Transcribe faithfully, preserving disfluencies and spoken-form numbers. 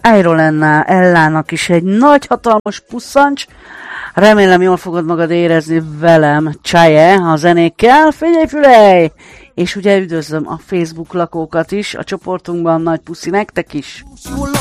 Iron Ellának is egy nagy hatalmas pusszancs. Remélem jól fogod magad érezni velem, Csaje, a zenékkel. Figyelj, fülej! És ugye üdvözlöm a Facebook lakókat is, a csoportunkban nagy puszi nektek is.